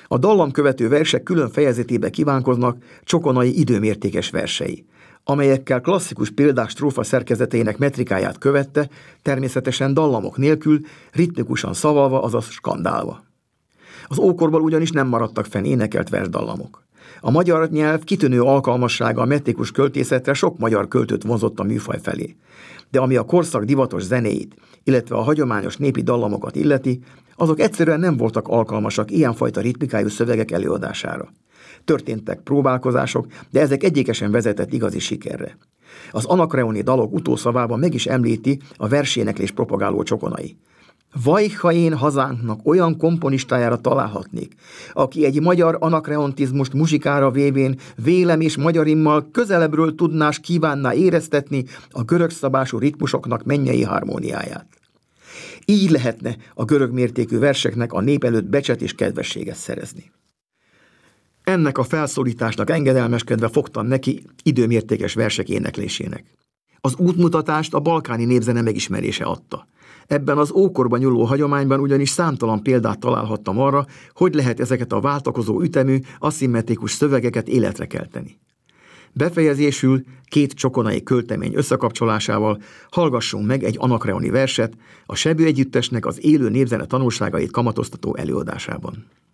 A dallamkövető versek külön fejezetébe kívánkoznak Csokonai időmértékes versei, amelyekkel klasszikus példák strófa szerkezeteinek metrikáját követte, természetesen dallamok nélkül, ritmikusan szavalva, azaz skandálva. Az ókorból ugyanis nem maradtak fenn énekelt versdallamok. A magyar nyelv kitűnő alkalmassága a metrikus költészetre sok magyar költőt vonzott a műfaj felé. De ami a korszak divatos zenéit, illetve a hagyományos népi dallamokat illeti, azok egyszerűen nem voltak alkalmasak ilyenfajta ritmikájú szövegek előadására. Történtek próbálkozások, de ezek egyikesen vezetett igazi sikerre. Az anakreoni dalok utószavában meg is említi a verséneklés propagáló Csokonai. Vaj, ha én hazánknak olyan komponistájára találhatnék, aki egy magyar anakreontizmust muzsikára vévén vélem és magyarimmal közelebbről tudnás kívánná éreztetni a görög szabású ritmusoknak mennyei harmóniáját. Így lehetne a görög mértékű verseknek a nép előtt becset és kedvességet szerezni. Ennek a felszólításnak engedelmeskedve fogtam neki időmértékes versek éneklésének. Az útmutatást a balkáni népzene megismerése adta. Ebben az ókorban nyúló hagyományban ugyanis számtalan példát találhattam arra, hogy lehet ezeket a váltakozó ütemű, aszimmetrikus szövegeket életre kelteni. Befejezésül két csokonai költemény összekapcsolásával hallgassunk meg egy anakreoni verset a Sebő együttesnek az élő népzene tanulságait kamatoztató előadásában.